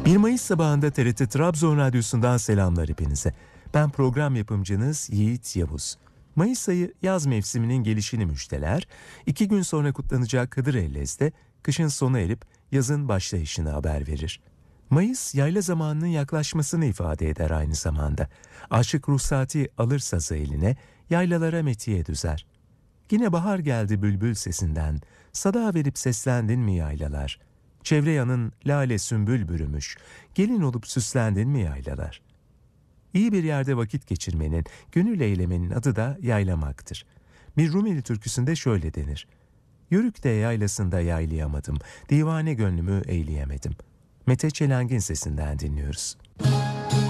1 Mayıs sabahında TRT Trabzon Radyosu'ndan selamlar hepinize. Ben program yapımcınız Yiğit Yavuz. Mayıs ayı yaz mevsiminin gelişini müjdeler, 2 gün sonra kutlanacak Kıdırellez'de kışın sona erip yazın başlayışını haber verir. Mayıs yayla zamanının yaklaşmasını ifade eder aynı zamanda. Aşık ruhsati alır sazı eline, yaylalara metiye düzer. Yine bahar geldi bülbül sesinden, sada verip seslendin mi yaylalar? Çevre yanın lale sümbül bürümüş, gelin olup süslendin mi yaylalar? İyi bir yerde vakit geçirmenin, gönül eylemenin adı da yaylamaktır. Bir Rumeli türküsünde şöyle denir: Yörük de yaylasında yaylayamadım, divane gönlümü eyleyemedim. Mete Çelengin sesinden dinliyoruz.